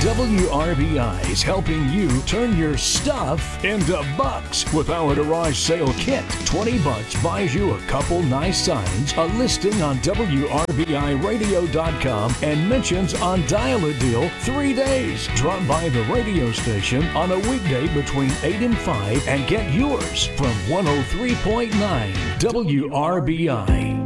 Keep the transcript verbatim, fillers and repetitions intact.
W R B I is helping you turn your stuff into bucks with our garage sale kit. twenty bucks buys you a couple nice signs, a listing on W R B I radio dot com, and mentions on Dial a Deal three days. Drop by the radio station on a weekday between eight and five and get yours from one oh three point nine W R B I.